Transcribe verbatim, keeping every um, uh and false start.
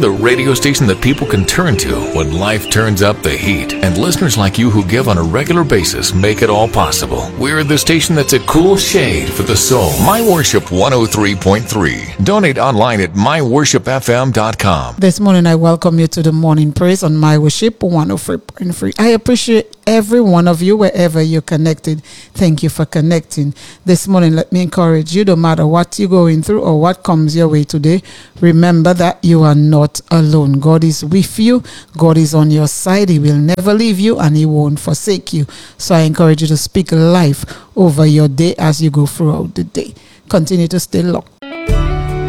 the radio station that people can turn to when life turns up the heat. And listeners like you who give on a regular basis make it all possible. We're the station that's a cool shade for the soul. My Worship one oh three point three. Donate online at my worship f m dot com. This morning, I welcome you to the morning praise on My Worship one oh three point three. I appreciate every one of you wherever you're connected. Thank you for connecting. This morning, let me encourage you, no matter what you're going through or what comes your way today, remember that you are not alone. God is with you. God is on your side. He will never leave you and he won't forsake you. So I encourage you to speak life over your day as you go throughout the day. Continue to stay locked